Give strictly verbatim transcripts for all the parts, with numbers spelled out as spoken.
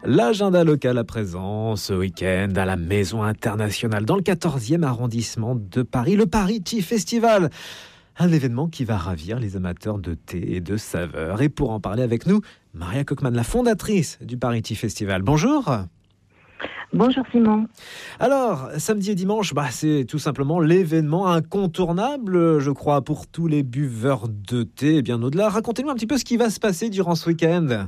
L'agenda local à présent, ce week-end, à la Maison Internationale, dans le quatorzième arrondissement de Paris, le Paris Tea Festival. Un événement qui va ravir les amateurs de thé et de saveurs. Et pour en parler avec nous, Maria Cockman, la fondatrice du Paris Tea Festival. Bonjour. Bonjour Simon. Alors, samedi et dimanche, bah, c'est tout simplement l'événement incontournable, je crois, pour tous les buveurs de thé et bien au-delà. Racontez-nous un petit peu ce qui va se passer durant ce week-end.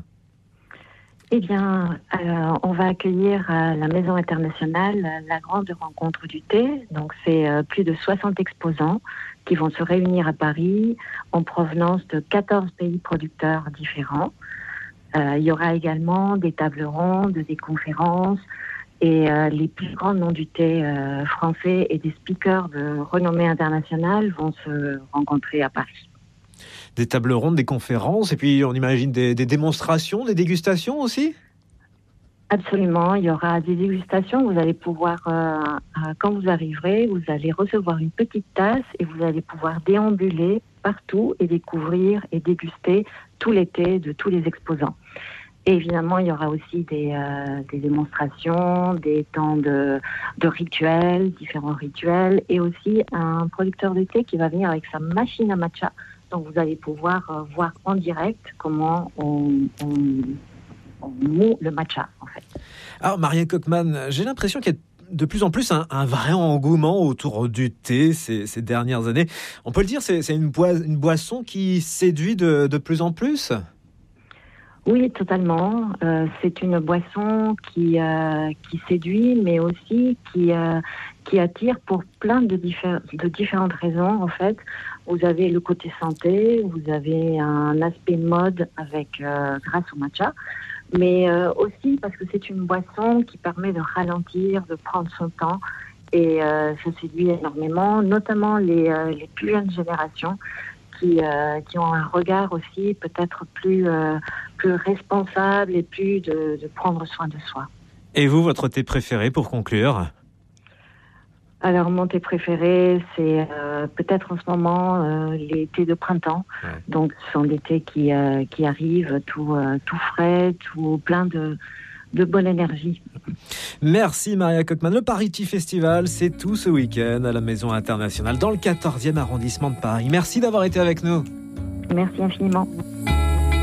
Eh bien, euh, on va accueillir à la Maison Internationale la grande rencontre du thé. Donc, c'est euh, plus de soixante exposants qui vont se réunir à Paris en provenance de quatorze pays producteurs différents. Euh, il y aura également des tables rondes, des conférences et euh, les plus grands noms du thé euh, français et des speakers de renommée internationale vont se rencontrer à Paris. Des tables rondes, des conférences, et puis on imagine des, des démonstrations, des dégustations aussi ? Absolument, il y aura des dégustations. Vous allez pouvoir, euh, euh, quand vous arriverez, vous allez recevoir une petite tasse et vous allez pouvoir déambuler partout et découvrir et déguster tous les thés de tous les exposants. Et évidemment, il y aura aussi des, euh, des démonstrations, des temps de, de rituels, différents rituels, et aussi un producteur de thé qui va venir avec sa machine à matcha. Donc, vous allez pouvoir euh, voir en direct comment on, on, on moud le matcha, en fait. Alors, Maria Cockman, j'ai l'impression qu'il y a de plus en plus un, un vrai engouement autour du thé ces, ces dernières années. On peut le dire, c'est, c'est une, boi- une boisson qui séduit de, de plus en plus ? Oui, totalement. Euh, c'est une boisson qui, euh, qui séduit, mais aussi qui, euh, qui attire pour plein de, diffé- de différentes raisons, en fait. Vous avez le côté santé, vous avez un aspect mode avec euh, grâce au matcha, mais euh, aussi parce que c'est une boisson qui permet de ralentir, de prendre son temps, et euh, ça séduit énormément, notamment les, euh, les plus jeunes générations qui, euh, qui ont un regard aussi peut-être plus, euh, plus responsable et plus de, de prendre soin de soi. Et vous, votre thé préféré pour conclure ? Alors, mon thé préféré, c'est euh, peut-être en ce moment euh, les thés de printemps. Ouais. Donc, ce sont des thés qui, euh, qui arrivent tout, euh, tout frais, tout plein de, de bonne énergie. Merci Maria Cockman. Le Paris Tea Festival, c'est tout ce week-end à la Maison Internationale dans le quatorzième arrondissement de Paris. Merci d'avoir été avec nous. Merci infiniment.